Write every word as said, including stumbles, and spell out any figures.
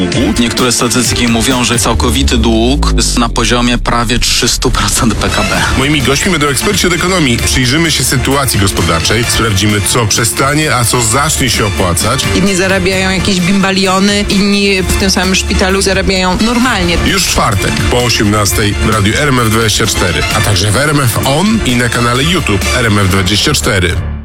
długu. Niektóre statystyki mówią, że całkowity dług jest na poziomie prawie trzysta procent P K B. Moimi gośćmi będą eksperci od ekonomii. Przyjrzymy się sytuacji gospodarczej, sprawdzimy, co przestanie, a co zacznie się opłacać. Inni zarabiają jakieś bimbaliony, inni w tym samym szpitalu zarabiają normalnie. Już w czwartek po osiemnastej w radiu R M F dwadzieścia cztery, a także w R M F On i na kanale YouTube R M F dwadzieścia cztery.